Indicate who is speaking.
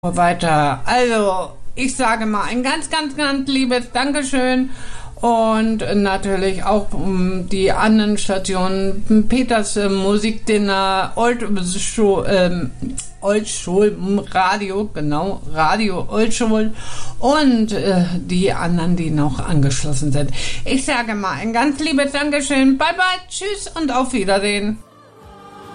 Speaker 1: Weiter. Also, ich sage mal ein ganz, ganz, ganz liebes Dankeschön und natürlich auch die anderen Stationen, Peters Musikdinner, Oldschul Radio, genau, Radio Oldschul und die anderen, die noch angeschlossen sind. Ich sage mal ein ganz liebes Dankeschön, bye bye, tschüss und auf Wiedersehen.